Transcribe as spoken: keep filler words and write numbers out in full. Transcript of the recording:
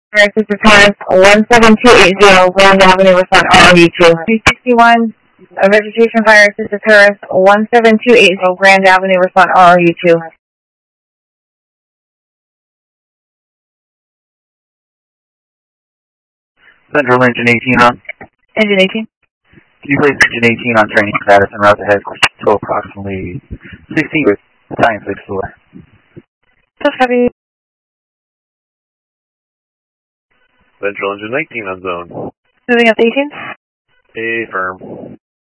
Sister Taurus, one seven two eight zero, Grand Avenue, respond R O U two. three sixty-one, a registration fire, Sister Taurus, one seven two eight zero, Grand Avenue, respond R O U two. Central Engine eighteen on. Engine eighteen. Can you place Engine eighteen on training status and route ahead to approximately sixty with Science six four? Just copy. Central Engine nineteen on zone. Moving up to eighteen. A firm.